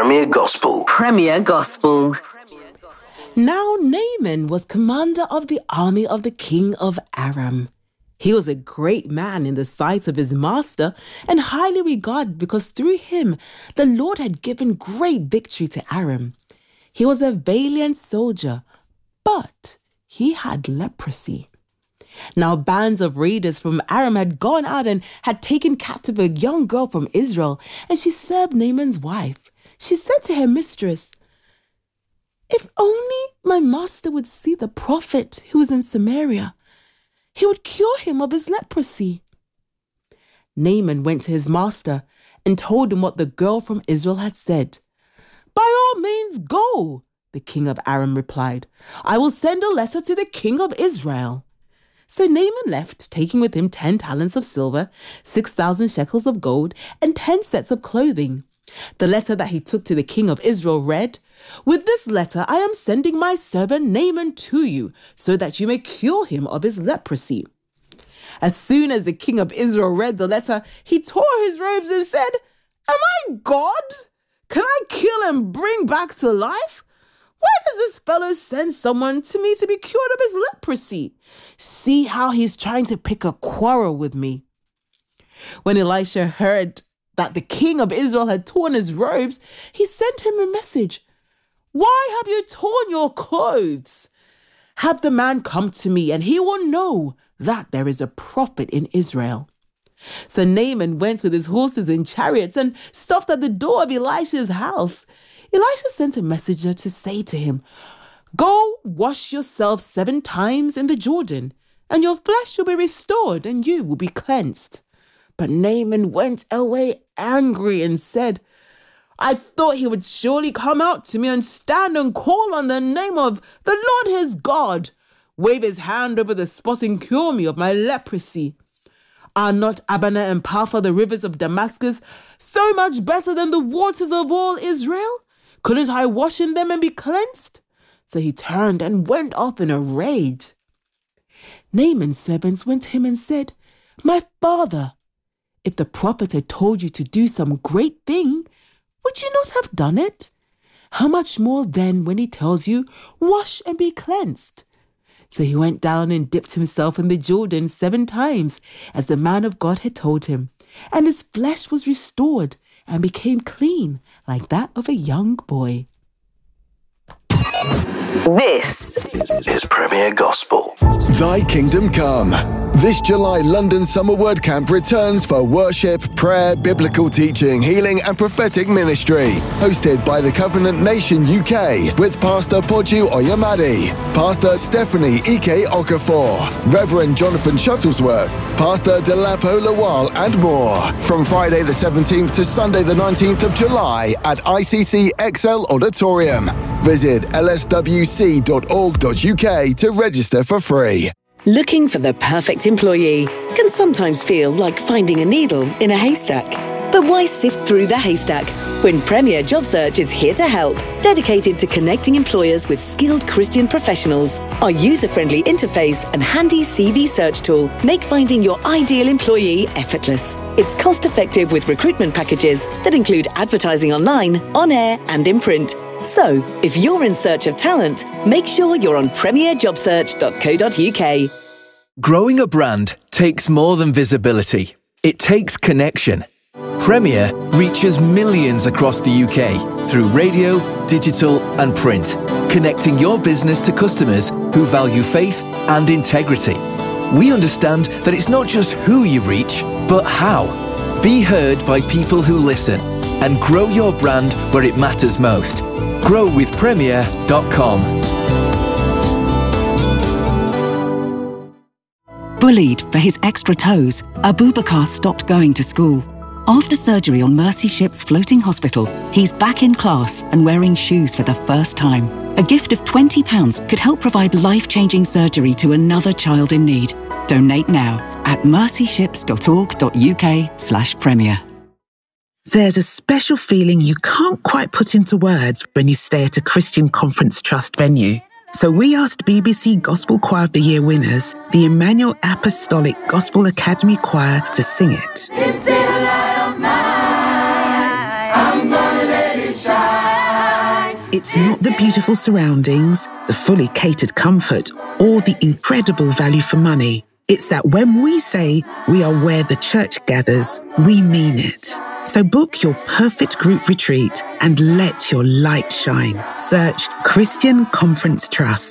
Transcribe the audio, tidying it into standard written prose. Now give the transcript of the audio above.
Premier Gospel. Premier Gospel. Now Naaman was commander of the army of the king of Aram. He was a great man in the sight of his master and highly regarded because through him the Lord had given great victory to Aram. He was a valiant soldier, but he had leprosy. Now bands of raiders from Aram had gone out and had taken captive a young girl from Israel, and she served Naaman's wife. She said to her mistress, "If only my master would see the prophet who is in Samaria, he would cure him of his leprosy." Naaman went to his master and told him what the girl from Israel had said. "By all means go," the king of Aram replied. "I will send a letter to the king of Israel." So Naaman left, taking with him 10 talents of silver, 6,000 shekels of gold, and 10 sets of clothing. The letter that he took to the king of Israel read, "With this letter I am sending my servant Naaman to you, so that you may cure him of his leprosy." As soon as the king of Israel read the letter, he tore his robes and said, "Am I God? Can I kill and bring back to life? Why does this fellow send someone to me to be cured of his leprosy? See how he's trying to pick a quarrel with me." When Elisha heard that the king of Israel had torn his robes, he sent him a message. "Why have you torn your clothes? Have the man come to me, and he will know that there is a prophet in Israel." So Naaman went with his horses and chariots and stopped at the door of Elisha's house. Elisha sent a messenger to say to him, "Go wash yourself 7 times in the Jordan, and your flesh will be restored, and you will be cleansed." But Naaman went away angry and said, "I thought he would surely come out to me and stand and call on the name of the Lord his God, wave his hand over the spot and cure me of my leprosy. Are not Abana and Papha, the rivers of Damascus, so much better than the waters of all Israel? Couldn't I wash in them and be cleansed?" So he turned and went off in a rage. Naaman's servants went to him and said, "My father, if the prophet had told you to do some great thing, would you not have done it? How much more then when he tells you, 'Wash and be cleansed'?" So he went down and dipped himself in the Jordan 7 times, as the man of God had told him, and his flesh was restored and became clean like that of a young boy. This is Premier Gospel. Thy kingdom come. This July, London Summer Word Camp returns for worship, prayer, biblical teaching, healing and prophetic ministry. Hosted by the Covenant Nation UK with Pastor Poju Oyamade, Pastor Stephanie Ike Okafor, Reverend Jonathan Shuttlesworth, Pastor Delapo Lawal and more. From Friday the 17th to Sunday the 19th of July at ICC XL Auditorium. Visit lswc.org.uk to register for free. Looking for the perfect employee can sometimes feel like finding a needle in a haystack. But why sift through the haystack when Premier Job Search is here to help, dedicated to connecting employers with skilled Christian professionals? Our user-friendly interface and handy CV search tool make finding your ideal employee effortless. It's cost-effective with recruitment packages that include advertising online, on air and in print. So, if you're in search of talent, make sure you're on premierjobsearch.co.uk. Growing a brand takes more than visibility. It takes connection. Premier reaches millions across the UK through radio, digital and print, connecting your business to customers who value faith and integrity. We understand that it's not just who you reach, but how. Be heard by people who listen and grow your brand where it matters most. Growwithpremier.com. Bullied for his extra toes, Abubakar stopped going to school. After surgery on Mercy Ships Floating Hospital, he's back in class and wearing shoes for the first time. A gift of £20 could help provide life-changing surgery to another child in need. Donate now at mercyships.org.uk/premier. There's a special feeling you can't quite put into words when you stay at a Christian Conference Trust venue. So we asked BBC Gospel Choir of the Year winners, the Emmanuel Apostolic Gospel Academy Choir, to sing it. Instead of light of mine, I'm gonna let it shine. It's not the beautiful surroundings, the fully catered comfort, or the incredible value for money. It's that when we say we are where the church gathers, we mean it. So book your perfect group retreat and let your light shine. Search Christian Conference Trust.